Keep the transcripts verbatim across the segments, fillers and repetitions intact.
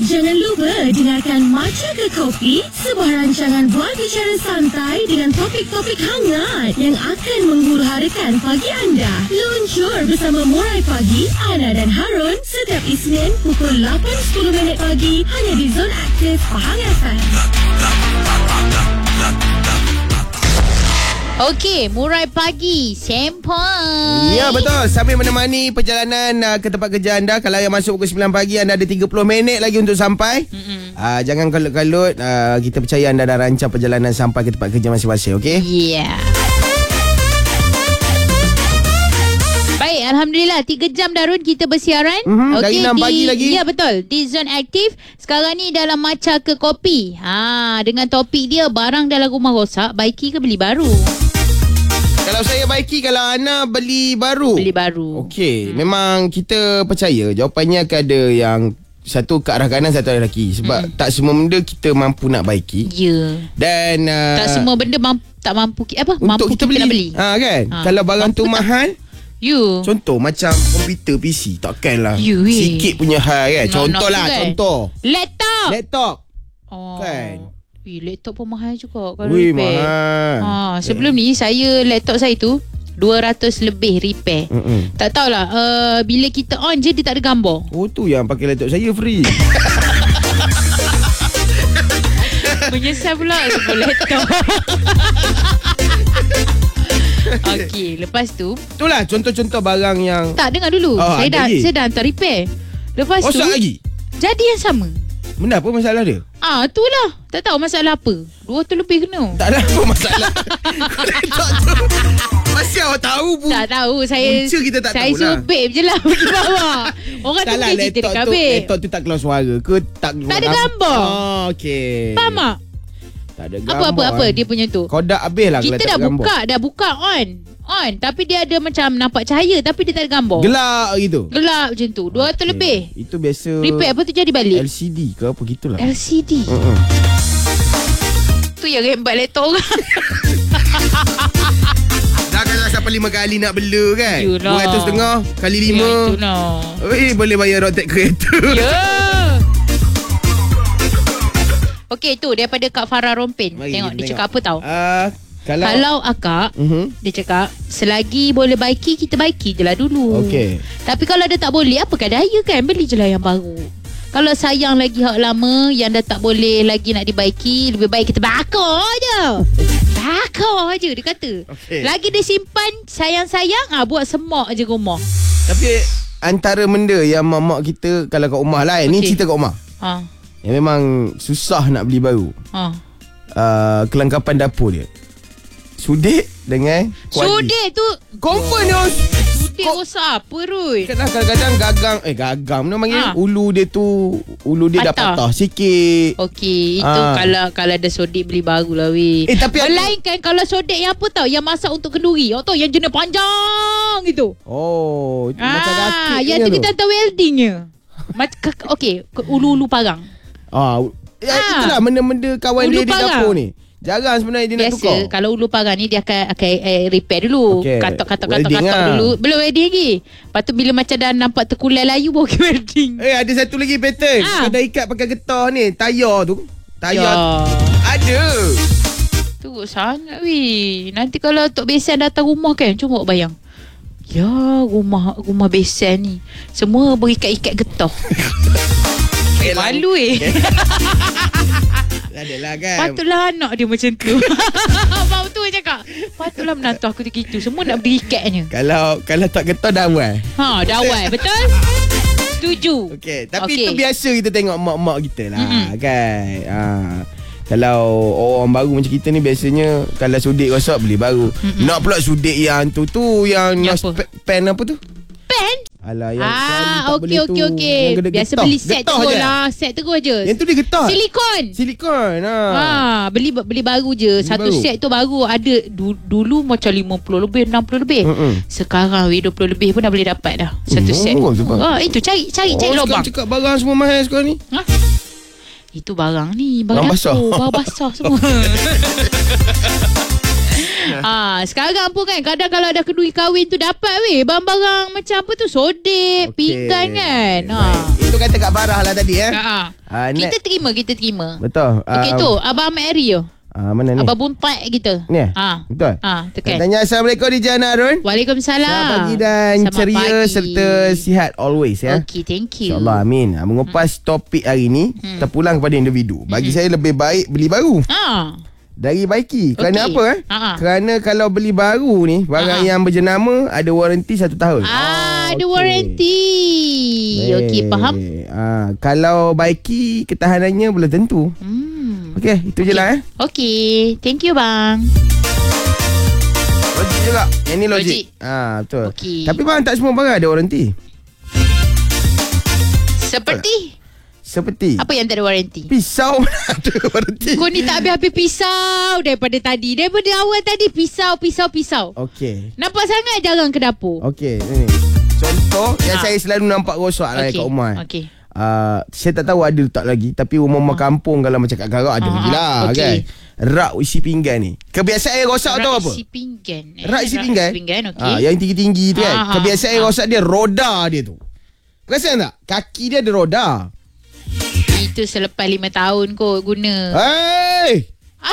Jangan lupa dengarkan Maca ke Kopi, sebuah rancangan buat bicara santai dengan topik-topik hangat yang akan menghuru-harakan pagi anda. Luncur bersama Murai Pagi, Ana dan Harun setiap Isnin pukul lapan sepuluh minit pagi hanya di Zon Aktif Pahang F M. Okey, Murai Pagi, Sempoi. Ya, betul. Sambil menemani perjalanan uh, ke tempat kerja anda. Kalau yang masuk pukul sembilan pagi, anda ada tiga puluh minit lagi untuk sampai. uh, Jangan kalut-kalut. uh, Kita percaya anda dah rancang perjalanan sampai ke tempat kerja masing-masing. Okey? Ya, yeah. Baik, Alhamdulillah tiga jam Darun kita bersiaran. Mm-hmm, okay, dari enam pagi lagi. Ya, betul. Di Zon Aktif. Sekarang ni dalam Maca ke Kopi. Ha, dengan topik dia, barang dalam rumah rosak, baiki ke beli baru? Kalau saya baiki, kalau Ana beli baru. Beli baru. Okey, hmm. memang kita percaya jawapannya akan ada yang satu ke arah kanan, satu arah lelaki. Sebab hmm. tak semua benda kita mampu nak baiki. Ya. Yeah. Dan uh, tak semua benda mampu, tak mampu apa? Untuk Mampu kita, kita beli. nak beli. Ha kan? Ha. Kalau barang tu mahal, you. Contoh macam komputer P C, takkanlah you, sikit punya hal kan. No, Contohlah, no, kan? contoh. Laptop. Laptop. Oh. Kan? Wih, laptop pun mahal juga kalau Wih, repair. mahal. Ha, sebelum yeah. ni saya laptop saya tu dua ratus lebih repair. Mm-mm. Tak tahulah uh, bila kita on je dia tak ada gambar. Oh, tu yang pakai laptop saya free. Menyesal pula sebab laptop. Okey, lepas tu itulah contoh-contoh barang yang tak dengar dulu. Oh, saya dah lagi? saya dah hantar repair. Lepas oh, tu lagi? Jadi yang sama. Benda apa masalah dia? Ah, itulah. Tak tahu masalah apa. dua ratus lebih kena. Tak ada apa masalah. Laptop tu masih awak tahu pun. Tak tahu. Saya Punca kita tak saya tahu suruh lah. babe je lah pergi bawah. Orang tu Salah, mungkin cerita dekat tu, babe. laptop tu tak keluar suara ke? Tak, Tak ada gambar. Oh, okey. Faham tak? Tak ada gambar. Apa-apa-apa dia punya tu. Kodak habis lah. Kita dah buka, dah buka on. On. Tapi dia ada macam nampak cahaya tapi dia tak ada gambar. Gelap gitu. Gelap macam tu. dua ratus okay. lebih. Itu biasa. Repair apa tu jadi balik? L C D ke apa gitulah. L C D. Uh-uh. Tu yang rembat laptop orang. Dah kan sampai lima kali nak bela kan? Yulah. dua ratus setengah kali lima. Ya, itulah. Eh, boleh bayar road tax kereta. Ya. Okey, tu daripada Kak Farah Rompin. Mari tengok dia tengok. Cakap apa tau? Uh, kalau Kalau akak, uh-huh. dia cakap, selagi boleh baiki, kita baiki je lah dulu. Okey. Tapi kalau dia tak boleh, apakah daya kan? Beli je lah yang baru. Kalau sayang lagi hak lama, yang dah tak boleh lagi nak dibaiki, lebih baik kita bakar je. Bakar je, dia kata. Okay. Lagi dia simpan, sayang-sayang, ah, buat semak je rumah. Tapi antara benda yang mak-mak kita, kalau kat rumah lah, okay. ni cerita kat rumah. Ha. Yang memang susah nak beli baru. Ha. Uh, kelengkapan dapur dia. Sudik dengan kuali. Sudik tu confirm dia. Sudik rosak apa Rui? Kadang kadang gagang eh gagang mana panggil ha. Ulu dia tu ulu dia patah. Dah patah sikit. Okey, itu ha. kalau kalau ada sodik beli baru lah weh. Eh tapi melainkan kalau sodik yang apa tau, yang masak untuk kenduri. Awak tahu yang jenis panjang gitu. Oh, ha. macam rakit. Yang tu kita hantar weldingnya. Macam okey, ulu-ulu parang. Ah, ya, ha. itulah benda-benda kawan ulu dia di dapur ni. Jarang sebenarnya dia biasa, nak tukar. Biasa kalau ulu parang ni dia akan akan eh, repair dulu. Okay. Katok-katok-katok lah. dulu. Belum welding lagi. Lepas tu bila macam dah nampak terkulai layu baru ke welding. Eh ada satu lagi pattern. Ha. Kau dah ikat pakai getah ni. Tayar tu. Tayar ya. Ada. Teruk sangat weh. Nanti kalau Tok Besan datang rumah kan, cuba bayang. Ya, rumah rumah Besan ni semua berikat-ikat getah. Eh, malu eh. Adalah kan. Patutlah anak dia macam tu. Abang tu cakap, patutlah menantu aku begitu. Semua nak berikatnya. Kalau kalau tak getah dah awal. Ha, dah awal. Betul? Setuju. Okey, tapi okay. itu biasa kita tengok mak-mak kita lah. Mm-hmm. Kan. Ha. Kalau orang baru macam kita ni biasanya kalau sudik rosak beli baru. Mm-hmm. Nak pula sudik yang tu tu yang, yang apa? Sp- pen apa tu? Pen? Alah yang ah, okey okey okey. Biasa getah. beli set terus lah, set terus je. Yang tu dia getah. Silikon. Silikon. Ha. Ha, beli beli baru je. Beli Satu baru. Set tu baru ada du, dulu macam lima puluh lebih, enam puluh lebih. Mm-mm. Sekarang dua puluh lebih pun dah boleh dapat dah. Satu mm, set. Ha, itu cari cari oh, cari lubang. Cakap barang semua mahal sekarang ni. Ha? Itu barang ni, barang, barang basah. Barang basah semua. Ah, sekarang pun kan kadang kalau ada kedui kahwin tu dapat weh barang-barang macam apa tu sodip, okay. pinggan kan. Ah. Itu kata Kak Farah lah tadi eh. Ha. Ah, kita net. terima, kita terima. Betul. Okey Ah, tu Abang Ahmad Eri tu. Ah, mana ni? Abang buntai kita. Ni. Ha. Betul. Ha, tekan. Tanya Assalamualaikum D J Harun. Waalaikumsalam. Selamat pagi dan Selamat ceria pagi. serta sihat always ya. Okey, thank you. InsyaAllah amin. Ah, Mengupas hmm. topik hari ni, Hmm. terpulang kepada individu. Bagi Hmm. saya lebih baik beli baru. Ha. Dari Baiki. Kerana Okey. apa eh? Ha-ha. Kerana kalau beli baru ni, barang Ha-ha. yang berjenama ada waranti satu tahun. Ah, ada okey. waranti. Okey, faham? Ah, kalau Baiki ketahanannya belum tentu. Hmm. Okey, itu je lah eh. Okey, thank you bang. Logik juga. Yang ni logik. Logik. Ah, betul. Okey. Tapi bang, tak semua barang ada waranti. Seperti Seperti apa yang tak ada waranti? pisau ada waranti. Kau ni tak habis-habis pisau daripada tadi. Daripada awal tadi pisau, pisau, pisau. Okey. Nampak sangat jarang ke dapur. Okey, ni. Contoh yang Ha. saya selalu nampak rosak lah Okey. kat rumah. Okey. Uh, saya tak tahu ada tak lagi, tapi rumah-rumah Ha. kampung kalau macam kat Garak ada Ha, lagi lah okey. kan. Rak isi pinggan ni. Kebiasaan rosak Rak tahu apa? isi pinggan. Eh, Rak isi pinggan. pinggan, okey. Ah, yang tinggi-tinggi tu kan. Ha, ha, Kebiasaan ha. rosak dia roda dia tu. Perasan tak? Kaki dia ada roda. Itu selepas lima tahun kot guna. Hey!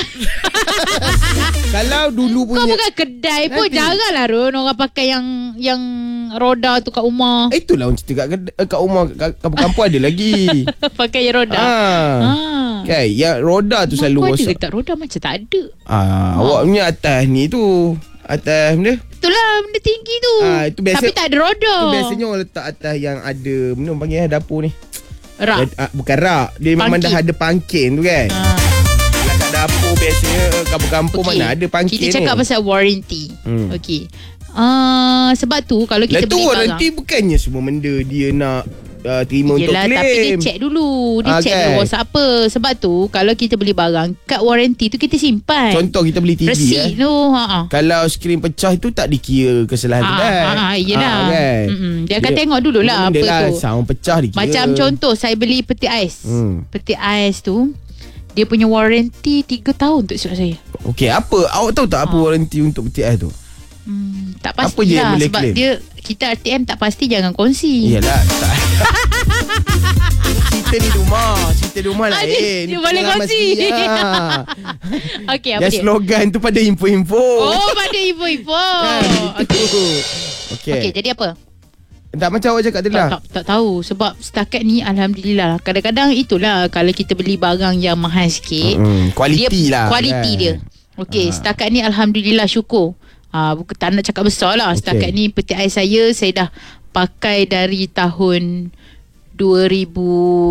Kalau dulu Kau punya bukan kedai pun Nanti. jarang lah Ron orang pakai yang yang roda tu kat rumah. Eh, itulah orang cerita kat, kedai- kat rumah kat kampung-kampung ada lagi. Pakai yang roda. Ah. Ah. Kan, yang roda tu selalu Kau ada rosak. ke tak roda macam tak ada. Ah, awak punya atas ni tu. Atas benda. Itulah benda tinggi tu. Ah, itu biasa- Tapi tak ada roda. Tu biasanya orang letak atas yang ada benda orang panggil eh, dapur ni. Rak. Eh, ah, bukan rak. Dia memang Pangkin. dah ada pangkin tu kan. Ah. Kalau kat dapur biasanya kampung-kampung Okey. mana ada pangkin Kita cakap ni. pasal warranty. Hmm. Okey. Uh, sebab tu kalau kita Lah tu beli waranti barang. bukannya semua benda dia nak uh, terima Yelah, untuk tapi dia claim. check dulu. Dia Ah, check kan? dulu rosak apa. Sebab tu kalau kita beli barang, kad warranty tu kita simpan. Contoh kita beli T V eh. Resit tu. Ha. Kalau skrin pecah itu tak dikira kesalahan Ah, kedai. ah, ah, yelah. kan? Mm-mm. Dia akan tengok dululah benda apa lah, tu. sound pecah dikira. Macam contoh saya beli peti ais. Hmm. Peti ais tu dia punya warranty tiga tahun untuk silap saya. Okey, apa? Awak tahu tak apa Ah. waranti untuk peti ais tu? Hmm, tak Apa pasti je yang lah boleh sebab claim? dia kita R T M tak pasti jangan kongsi. Iyalah, tak. Cerita ni rumah, cerita rumah Ah, lain. dia- dia Ni boleh pengalaman kongsi. sendiri, ah. Okey, apa Yang dia? slogan tu pada info-info. Oh, pada ibu-ibu. Kan, Okey. itu. Okey. Okey, jadi apa? Tak macam awak cakap tadi Tak, lah. tak, tak tahu sebab setakat ni alhamdulillah. Kadang-kadang itulah kalau kita beli barang yang mahal sikit, Mm, kualiti dia, lah, Kualiti kan. dia. Okey, Ah. setakat ni alhamdulillah syukur. Ah, bukan tak nak cakap besar lah. Okey. Setakat ni peti ais saya saya dah pakai dari tahun dua ribu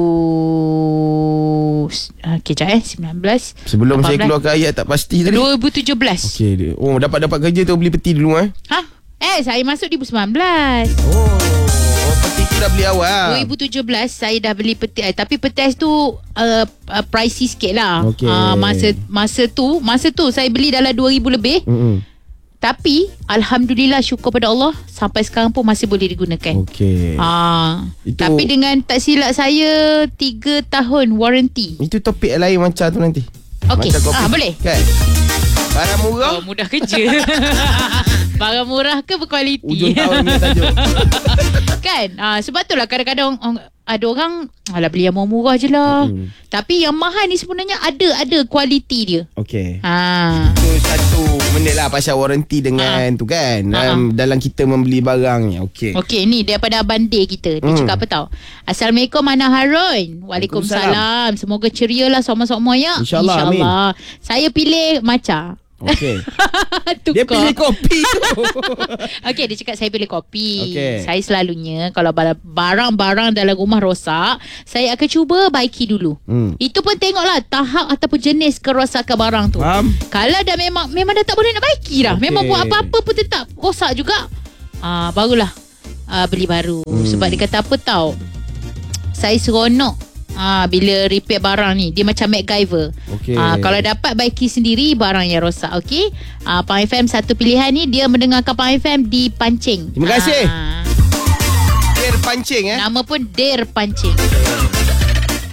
Okey, jap eh sembilan belas Sebelum saya lapan belas keluarkan ayat tak pasti tadi. dua ribu tujuh belas. Okey dia. Oh, dapat-dapat kerja tu beli peti dulu eh. Ha? Eh, saya masuk dua ribu sembilan belas. Oh, oh peti tu dah beli awal. dua ribu tujuh belas saya dah beli peti ais. Tapi peti ais tu uh, uh, pricey sikit lah. Okey. Uh, masa masa tu masa tu saya beli dalam dua ribu lebih. Hmm. Tapi alhamdulillah syukur pada Allah sampai sekarang pun masih boleh digunakan. Okey. Ah, Itu- tapi dengan tak silap saya tiga tahun warranty. Itu topik lain macam tu nanti. Okey. Macam kopi. Ah, boleh. Kan? Barang murah. Oh, mudah kerja. Barang murah ke berkualiti? Ujung tahun ni tajuk. Kan? Ah, sebab tu lah kadang-kadang orang, ada orang alah beli yang murah je lah. Mm. Tapi yang mahal ni sebenarnya ada ada kualiti dia. Okey. Ha. Itu satu benda lah pasal waranti dengan Ah. tu kan. Ah. Um, dalam kita membeli barang ni. Okey. Okey, ni daripada Abang Day kita. Dia Hmm. cakap apa tau? Assalamualaikum Mana Harun. Waalaikumsalam. Semoga ceria lah sama-sama ya. InsyaAllah, amin. Saya pilih matcha. Okey. Tukar. Dia pilih kopi tu. Okey, dia cakap saya pilih kopi. Okey. Saya selalunya kalau barang-barang dalam rumah rosak, saya akan cuba baiki dulu. Hmm. Itu pun tengoklah tahap ataupun jenis kerosakan barang tu. Faham? Kalau dah memang memang dah tak boleh nak baiki dah. Okey. Memang buat apa-apa pun tetap rosak juga. Ah, barulah ah, beli baru. Hmm. Sebab dia kata apa tau? Saya seronok Ah, bila repair barang ni. Dia macam MacGyver. Okey. Ah, kalau dapat baiki sendiri barang yang rosak. Okey. Ah, Pang F M satu pilihan ni. Dia mendengarkan Pang F M di Pancing. Terima kasih. Ah, Air pancing eh. nama pun Dear Pancing.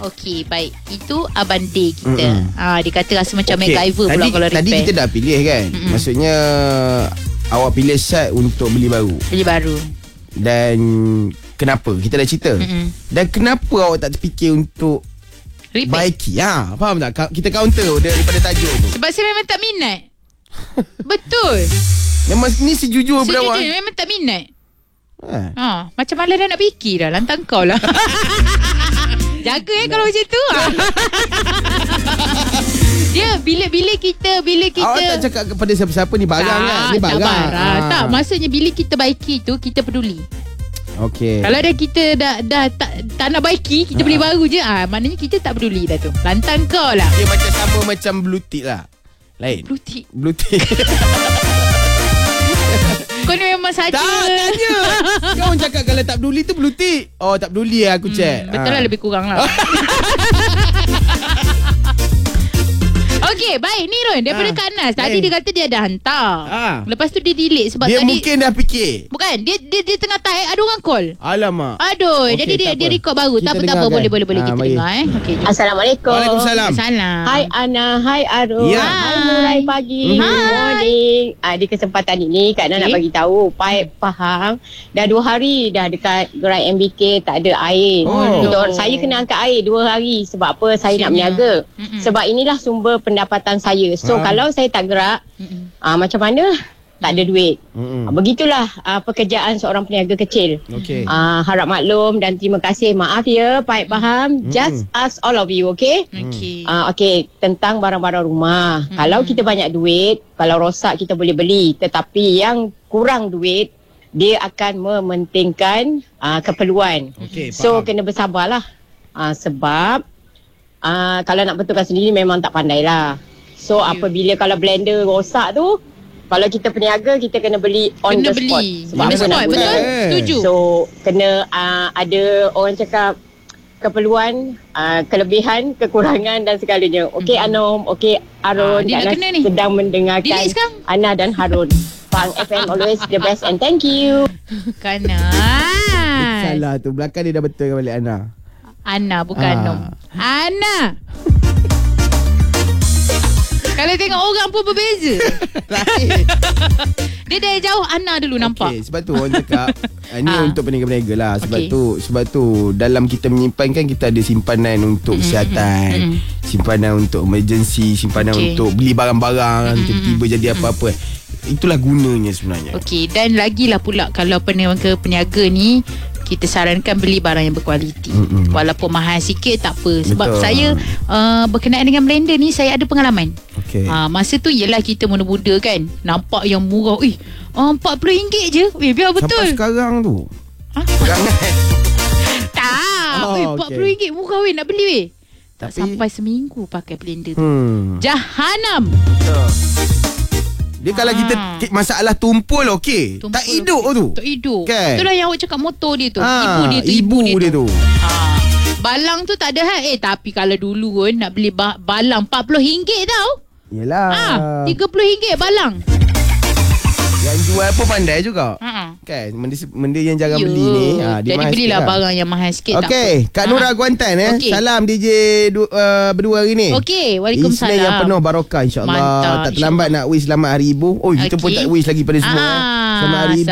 Okey, baik. Itu Abang Day kita. Mm-mm. Ah, dia kata rasa macam Okay. MacGyver pula Tadi, kalau repair. tadi kita dah pilih kan. Mm-mm. Maksudnya awak pilih set untuk beli baru. Beli baru. Dan kenapa? Kita dah cerita. Mm-mm. Dan kenapa awak tak terfikir untuk Repair. baiki? Ha, faham tak? Ka- Kita counter daripada tajuk tu. Sebab saya memang tak minat. Betul. Memang ni sejujur pada awak. Sejujurnya memang tak minat. Ha. Ha, macam malas dah nak fikir dah. Lantang kau lah. Jaga eh kalau macam tu. Dia bila-bila kita Bila kita Awak tak cakap kepada siapa-siapa ni barang tak, kan? Ni barang. Tak barang. Ha. Tak, maksudnya bila kita baiki tu, kita peduli. Okey. Kalau dah kita dah dah tak, tak nak baiki, kita Ha. beli baru je. Ah, maknanya kita tak peduli dah tu. Lantang kau lah. Dia macam sama macam blue tick lah. Lain. Blue tick. Blue tick. Kau ni memang saja. Tak, tanya. Kau orang cakap kalau tak peduli tu blue tick. Oh, tak peduli lah aku check. Hmm, betul lah, lebih kurang lah. Okey, baik ni Ron, daripada Ha. Kak Nas. Tadi Baik. dia kata dia ada hantar. Ha. Lepas tu dia delete sebab Dia tadi mungkin dah fikir. bukan, dia dia dia tengah type ada orang call. Alamak. Aduh, Okey, jadi dia tak dia apa. record baru. Kita Tak apa tak dengarkan. apa, boleh boleh boleh Ha, kita baik. dengar eh. Okey. Assalamualaikum. Waalaikumsalam. Salam. Hai Ana, hai Arul. Ya. Hai Murai pagi. Mhm. Good morning. Ah, di kesempatan ini Kak Ana Okay. nak bagi tahu Paip Pahang dah dua hari dah dekat gerai M B K tak ada air. Oh. Untuk saya kena angkat air dua hari sebab apa? Saya nak Kesiannya. berniaga. Mm-mm. Sebab inilah sumber pendapatan saya. So Ha. kalau saya tak gerak, Mm-mm. ah, macam mana? Tak ada duit. Mm-mm. Ah, begitulah ah, pekerjaan seorang peniaga kecil. Okey. Ah, harap maklum dan terima kasih. Maaf ya Paip Pahang. Just ask all of you, okay? Okey. Ah, okey, tentang barang-barang rumah. Hmm. Kalau kita banyak duit, kalau rosak kita boleh beli. Tetapi yang kurang duit, dia akan mementingkan ah, keperluan. Okey, So, faham. kena bersabarlah. Ah, sebab ah, kalau nak betulkan sendiri memang tak pandai lah. So, Ya. apabila kalau blender rosak tu, kalau kita peniaga, kita kena beli on Kena the spot. beli. Sebab On the apa nak spot, guna. betul? Eh. Setuju. So, kena ah, ada orang cakap keperluan, uh, kelebihan, kekurangan dan segalanya. Okey Mhm. Anom, okey Arun, Ah, dia nak Kak Nas kena ni. sedang mendengarkan Delete sekarang. Ana dan Harun. Pang F M always the best and thank you. Kanan. Salah tu. Belakang dia dah betulkan balik Ana. Ana bukan Ah. Nom. Ana. Kalau tengok orang pun berbeza. Lain. Dia dari jauh Ana dulu nampak. Okey, sebab tu orang cakap ah, ni Ah. untuk peniaga-peniaga lah. Sebab Okey. tu sebab tu dalam kita menyimpan kan kita ada simpanan untuk Mm-mm, kesihatan, mm-mm. simpanan untuk emergency, simpanan Okey. untuk beli barang-barang Mm-mm, tiba-tiba jadi apa-apa. Itulah gunanya sebenarnya. Okey, dan lagilah pula kalau peniaga peniaga ni kita sarankan beli barang yang berkualiti. Mm-mm. Walaupun mahal sikit tak apa. Sebab Betul. saya uh, berkenaan dengan blender ni saya ada pengalaman. Okey. Ha, masa tu yelah kita muda-muda kan. Nampak yang murah. Eh, uh, empat puluh ringgit je. Eh, biar betul. Sampai sekarang tu. Ha? Perangai. Tak. Oh, eh, okey. empat puluh ringgit murah weh nak beli weh. Tak Tapi- sampai seminggu pakai blender tu. Hmm. Jahanam. Dia kalau Ah. kita ki- masalah tumpul okey. Tumpul Tak hidup tu. Tak hidup. Kan? Itulah yang awak cakap motor dia tu. Ah, ibu dia tu. ibu dia tu. Ha. Balang tu tak ada hal. Eh, tapi kalau dulu pun nak beli ba- balang empat puluh ringgit tau. Yelah. Ah, tiga puluh ringgit balang. Yang jual pun pandai juga. Ha. Kan benda, benda yang jarang Ya. beli ni ha, dia Jadi mahal belilah sikit lah. barang yang mahal sikit. tak Okey, apa. Kak Ha. Nura Guantan eh. Okey. Salam D J du, uh, berdua hari ni. Okey, Waalaikumsalam. Isnin yang penuh barakah insya-Allah. Mantap, Tak terlambat nak wish selamat hari ibu. Oh, kita pun Okey. tak wish lagi pada semua. Ah, Selamat hari ibu.